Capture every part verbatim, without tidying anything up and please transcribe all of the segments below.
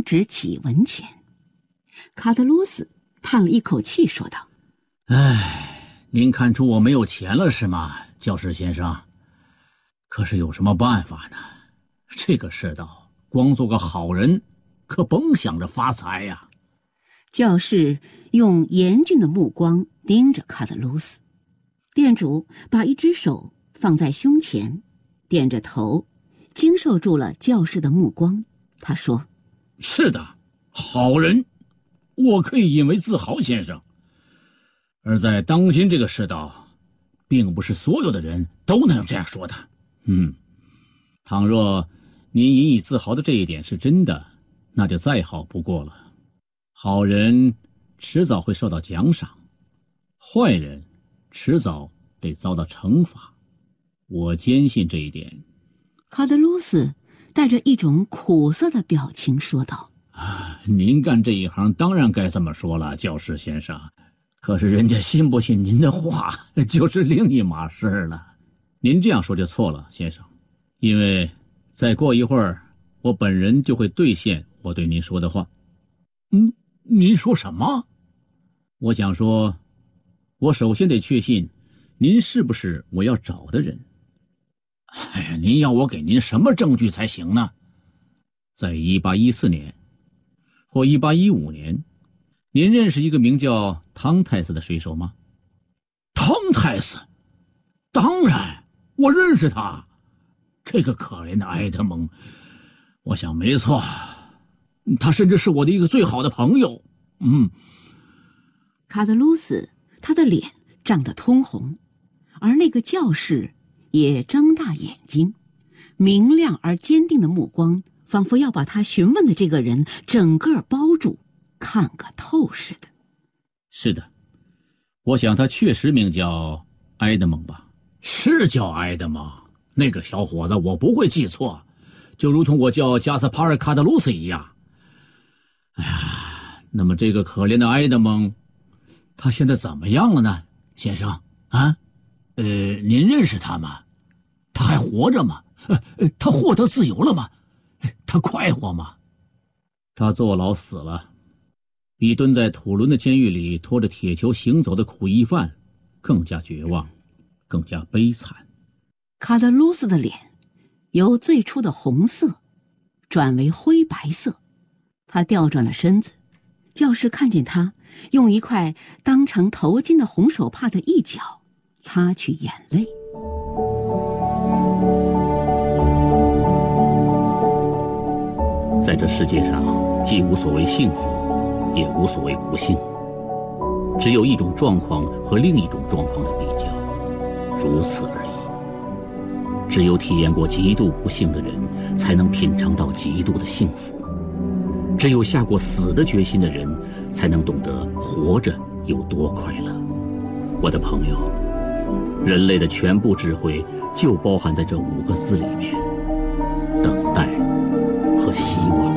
值几文钱。卡德鲁斯叹了一口气说道： 唉，您看出我没有钱了是吗，教士先生？可是有什么办法呢？这个世道光做个好人可甭想着发财呀。 教士用严峻的目光盯着卡德鲁斯，店主把一只手放在胸前，点着头，经受住了教士的目光。他说： 是的，好人，我可以引为自豪，先生。而在当今这个世道，并不是所有的人都能这样说的。嗯，倘若您引以自豪的这一点是真的，那就再好不过了。好人迟早会受到奖赏，坏人迟早得遭到惩罚，我坚信这一点。 卡德鲁斯带着一种苦涩的表情说道： 啊，您干这一行当然该这么说了，教士先生。可是人家信不信您的话，就是另一码事了。您这样说就错了，先生，因为再过一会儿，我本人就会兑现我对您说的话。嗯，您说什么？我想说，我首先得确信您是不是我要找的人。哎呀，您要我给您什么证据才行呢？在一八一四年或一八一五年，您认识一个名叫汤泰斯的水手吗？汤泰斯？当然，我认识他。这个可怜的埃德蒙，我想没错，他甚至是我的一个最好的朋友。嗯。 卡德鲁斯他的脸涨得通红，而那个教士也睁大眼睛，明亮而坚定的目光仿佛要把他询问的这个人整个包住，看个透似的。 是的，我想他确实名叫埃德蒙吧？是叫埃德蒙，那个小伙子我不会记错，就如同我叫加斯帕尔·卡德鲁斯一样。哎呀，那么这个可怜的埃德蒙，他现在怎么样了呢，先生？啊，呃，您认识他吗？他还活着吗？呃，他获得自由了吗？他快活吗？他坐牢死了，比蹲在土伦的监狱里拖着铁球行走的苦役犯更加绝望，更加悲惨。 卡德鲁斯的脸由最初的红色转为灰白色，他调转了身子，教士看见他用一块当成头巾的红手帕的一角擦去眼泪。 在这世界上，既无所谓幸福，也无所谓不幸，只有一种状况和另一种状况的比较，如此而已。只有体验过极度不幸的人，才能品尝到极度的幸福；只有下过死的决心的人，才能懂得活着有多快乐。我的朋友，人类的全部智慧就包含在这五个字里面：等待和希望。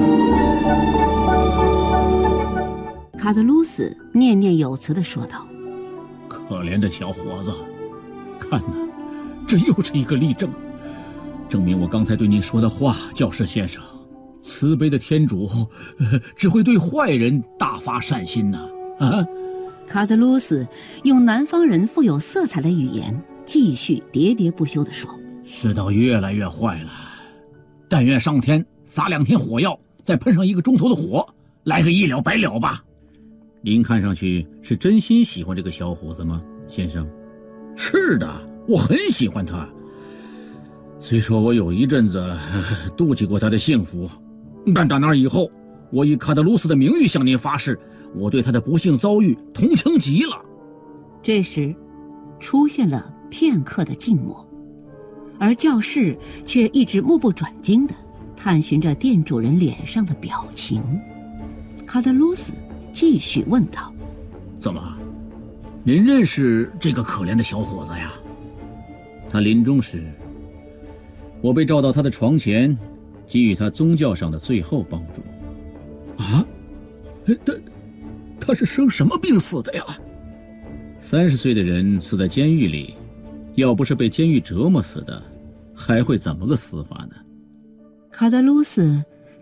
卡德鲁斯念念有词地说道： 可怜的小伙子，看呐，这又是一个例证，证明我刚才对您说的话，教士先生，慈悲的天主、呃、只会对坏人大发善心呐、啊！啊！ 卡德鲁斯用南方人富有色彩的语言继续喋喋不休地说： 世道越来越坏了，但愿上天撒两天火药，再喷上一个钟头的火，来个一了百了吧。您看上去是真心喜欢这个小伙子吗，先生？是的，我很喜欢他。虽说我有一阵子、呃、妒忌过他的幸福，但打那以后，我以卡德鲁斯的名誉向您发誓，我对他的不幸遭遇同情极了。 这时出现了片刻的静默，而教士却一直目不转睛地探寻着店主人脸上的表情。卡德鲁斯继续问道： 怎么，您认识这个可怜的小伙子呀？他临终时，我被召到他的床前，给予他宗教上的最后帮助。啊？他他是生什么病死的呀？三十岁的人死在监狱里，要不是被监狱折磨死的，还会怎么个死法呢？ 卡德鲁斯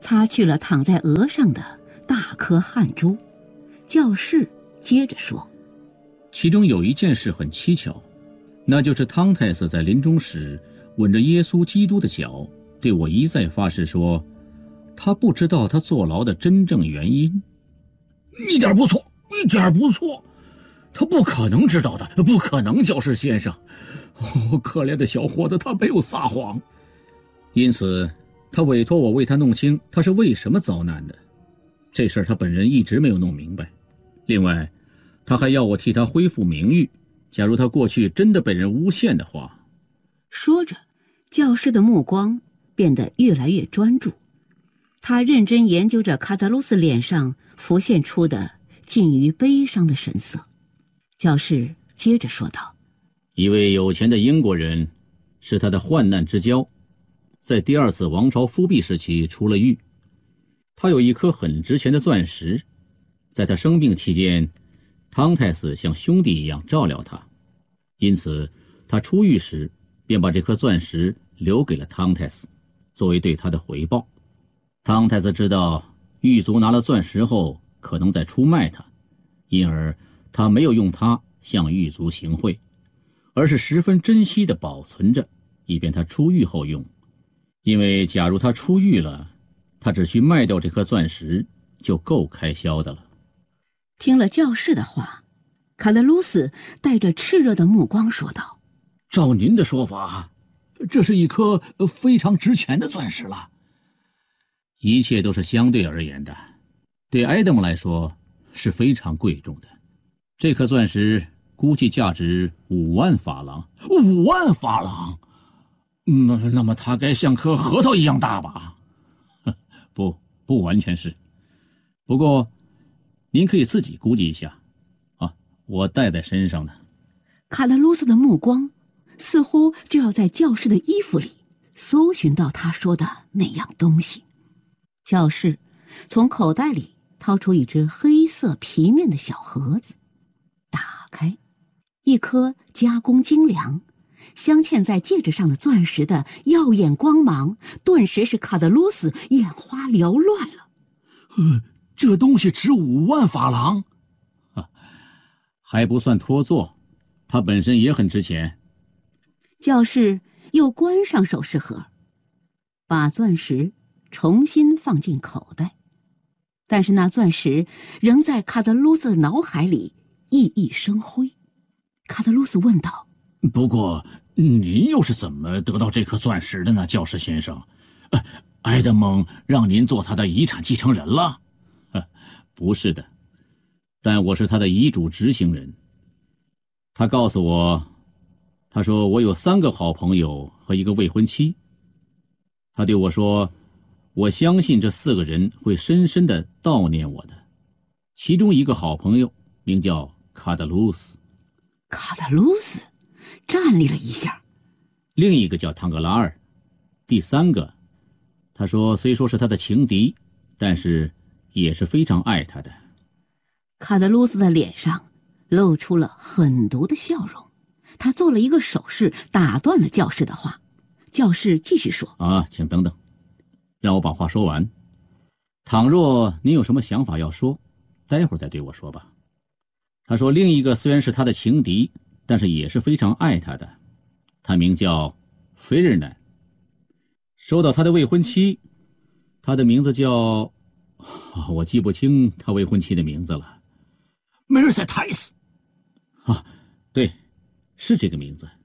擦去了躺在额上的大颗汗珠。教士接着说， 其中有一件事很蹊跷，那就是汤太斯在临终时吻着耶稣基督的脚，对我一再发誓说他不知道他坐牢的真正原因。 一点不错，一点不错，他不可能知道的，不可能，教士先生。哦，可怜的小伙子，他没有撒谎。 因此他委托我为他弄清他是为什么遭难的，这事儿他本人一直没有弄明白。另外他还要我替他恢复名誉，假如他过去真的被人诬陷的话。 说着，教士的目光变得越来越专注，他认真研究着卡德鲁斯脸上浮现出的近于悲伤的神色。教士接着说道， 一位有钱的英国人是他的患难之交，在第二次王朝复辟时期出了狱。他有一颗很值钱的钻石，在他生病期间，汤太斯像兄弟一样照料他，因此他出狱时便把这颗钻石留给了汤太斯，作为对他的回报。汤太斯知道狱卒拿了钻石后可能再出卖他，因而他没有用它向狱卒行贿，而是十分珍惜地保存着，以便他出狱后用。因为假如他出狱了，他只需卖掉这颗钻石就够开销的了。 听了教士的话，卡德鲁斯带着炽热的目光说道， 照您的说法，这是一颗非常值钱的钻石了。 一切都是相对而言的，对埃德蒙来说是非常贵重的。这颗钻石估计价值五万法郎。 五万法郎？嗯，那么它该像颗核桃一样大吧？ 不，不完全是。不过您可以自己估计一下啊，我带在身上呢。 卡德鲁斯的目光似乎就要在教士的衣服里搜寻到他说的那样东西。教士从口袋里掏出一只黑色皮面的小盒子，打开，一颗加工精良镶嵌在戒指上的钻石的耀眼光芒，顿时使卡德鲁斯眼花缭乱了。 呃，这东西值五万法郎， 啊，还不算托作，它本身也很值钱。 教士又关上首饰盒，把钻石重新放进口袋，但是那钻石仍在卡德鲁斯的脑海里熠熠生辉。卡德鲁斯问道， 不过您又是怎么得到这颗钻石的呢，教士先生？呃，埃德蒙让您做他的遗产继承人了？ 不是的，但我是他的遗嘱执行人。他告诉我，他说我有三个好朋友和一个未婚妻。他对我说，我相信这四个人会深深地悼念我的。其中一个好朋友名叫卡德鲁斯。 卡德鲁斯站立了一下。 另一个叫唐格拉尔。第三个，他说虽说是他的情敌，但是也是非常爱他的。 卡德鲁斯的脸上露出了狠毒的笑容，他做了一个手势，打断了教士的话。教士继续说， 啊，请等等，让我把话说完。倘若您有什么想法要说，待会儿再对我说吧。他说另一个虽然是他的情敌，但是也是非常爱他的，他名叫菲尔南。说到他的未婚妻，他的名字叫，我记不清他未婚妻的名字了。 梅尔塞泰斯。 啊，对，是这个名字。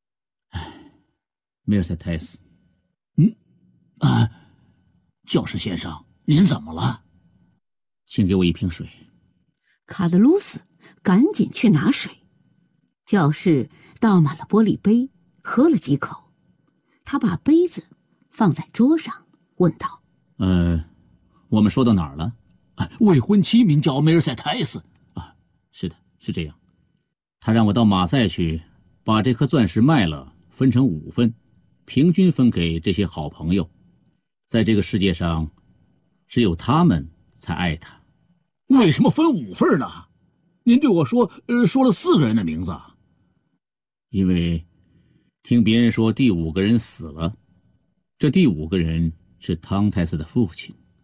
梅尔塞泰斯。 嗯，啊，教士先生，您怎么了？ 请给我一瓶水。 卡德鲁斯赶紧去拿水。教士倒满了玻璃杯，喝了几口。他把杯子放在桌上，问道： 呃，我们说到哪儿了？ 啊，未婚妻名叫梅尔塞泰斯。 啊，是的，是这样。他让我到马赛去，把这颗钻石卖了，分成五份，平均分给这些好朋友。在这个世界上，只有他们才爱他。 为什么分五份呢？您对我说，呃，说了四个人的名字。 因为听别人说第五个人死了，这第五个人是汤太斯的父亲。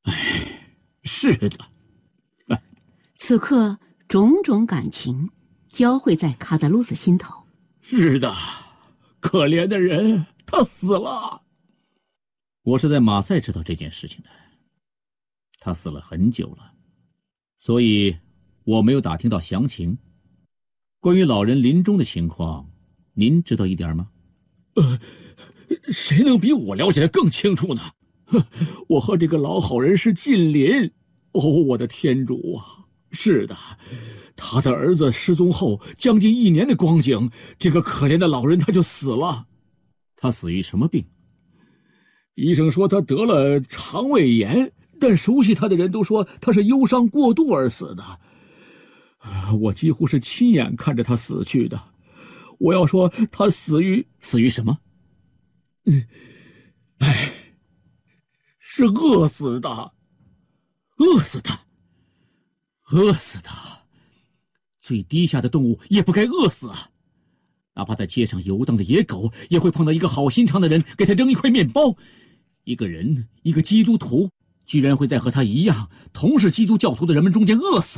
哎，是的。哎、 此刻种种感情交汇在卡德鲁斯心头。 是的，可怜的人，他死了。 我是在马赛知道这件事情的，他死了很久了，所以我没有打听到详情。关于老人临终的情况，您知道一点吗？ 呃，谁能比我了解的更清楚呢？我和这个老好人是近邻。哦，我的天主啊！是的，他的儿子失踪后将近一年的光景，这个可怜的老人他就死了。 他死于什么病？ 医生说他得了肠胃炎，但熟悉他的人都说他是忧伤过度而死的。我几乎是亲眼看着他死去的。我要说他死于死于什么？ 嗯，哎，是饿死的，饿死的， 饿死的。最低下的动物也不该饿死啊！哪怕在街上游荡的野狗，也会碰到一个好心肠的人，给他扔一块面包。一个人，一个基督徒，居然会在和他一样同是基督教徒的人们中间饿死？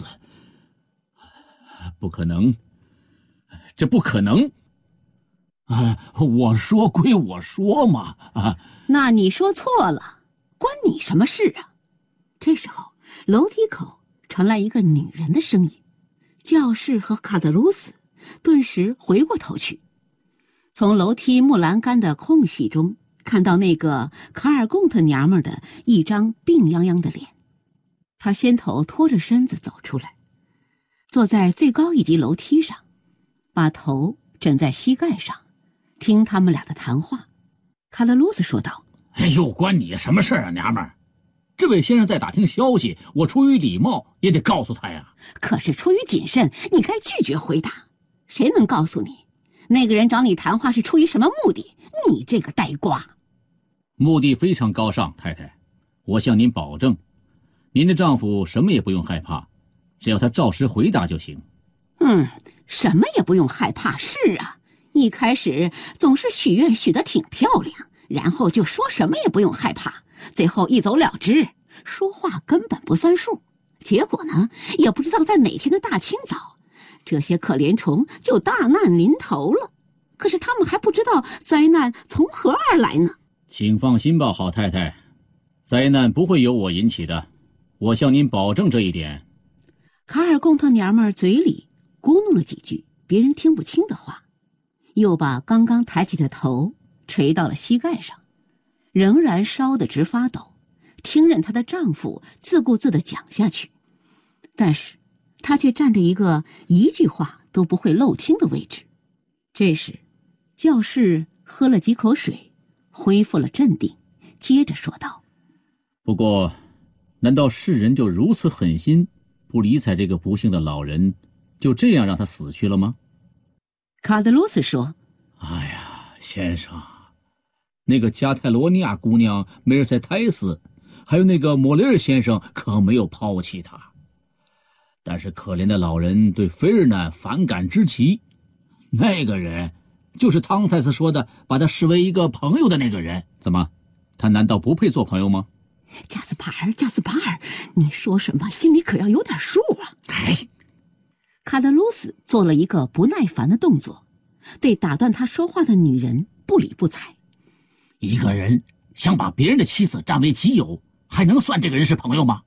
不可能，这不可能！ 啊，我说归我说嘛，啊， 那你说错了，关你什么事啊？这时候，楼梯口传来一个女人的声音，教士和卡德鲁斯顿时回过头去，从楼梯木栏杆的空隙中看到那个卡尔贡特娘们的一张病殃殃的脸。她先头拖着身子走出来，坐在最高一级楼梯上，把头枕在膝盖上，听他们俩的谈话。卡德鲁斯说道： 哎呦，关你什么事啊，娘们儿？这位先生在打听消息，我出于礼貌也得告诉他呀。 可是出于谨慎，你该拒绝回答。谁能告诉你，那个人找你谈话是出于什么目的？你这个呆瓜！ 目的非常高尚，太太，我向您保证，您的丈夫什么也不用害怕，只要他照实回答就行。 嗯，什么也不用害怕。是啊，一开始总是许愿许得挺漂亮，然后就说什么也不用害怕，最后一走了之，说话根本不算数。结果呢，也不知道在哪天的大清早，这些可怜虫就大难临头了。可是他们还不知道灾难从何而来呢。 请放心吧，好太太，灾难不会由我引起的，我向您保证这一点。 卡尔贡特娘们嘴里咕哝了几句别人听不清的话，又把刚刚抬起的头垂到了膝盖上，仍然烧得直发抖，听任她的丈夫自顾自地讲下去。但是她却站着一个一句话都不会漏听的位置。这时教士喝了几口水，恢复了镇定，接着说道： 不过难道世人就如此狠心，不理睬这个不幸的老人，就这样让他死去了吗？ 卡德鲁斯说： 哎呀，先生， 那个加泰罗尼亚姑娘梅尔塞泰斯，还有那个莫雷尔先生可没有抛弃他。但是可怜的老人对菲尔南反感之极，那个人就是汤泰斯说的把他视为一个朋友的那个人。怎么，他难道不配做朋友吗？ 加斯帕尔，加斯帕尔，你说什么心里可要有点数啊！ 哎， 卡德鲁斯做了一个不耐烦的动作，对打断他说话的女人不理不睬。 一个人想把别人的妻子占为己有，还能算这个人是朋友吗？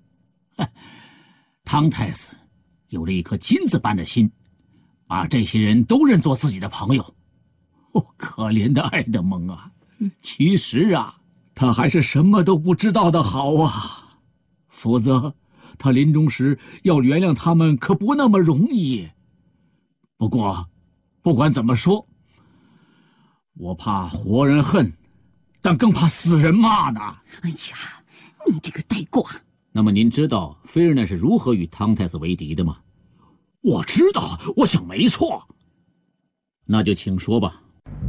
汤太斯有了一颗金子般的心，把这些人都认作自己的朋友。哦，可怜的爱德蒙啊！其实啊，他还是什么都不知道的好啊，否则他临终时要原谅他们可不那么容易。不过不管怎么说，我怕活人恨，但更怕死人骂呢。 哎呀，你这个呆瓜！ 那么您知道菲尔南是如何与汤太斯为敌的吗？ 我知道，我想没错。 那就请说吧。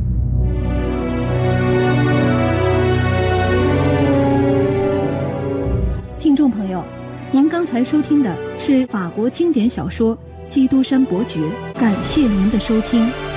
听众朋友，您刚才收听的是法国经典小说《基督山伯爵》，感谢您的收听。